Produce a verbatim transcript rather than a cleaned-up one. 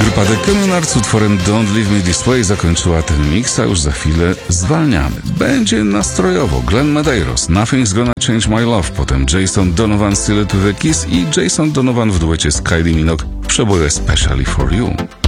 Wypadek Communard z utworem Don't Leave Me This Way zakończyła ten mix, a już za chwilę zwalniamy. Będzie nastrojowo. Glenn Medeiros, Nothing's Gonna Change My Love, potem Jason Donovan, Still It With A Kiss i Jason Donovan w duecie z Kylie Minogue w przeboju Especially For You.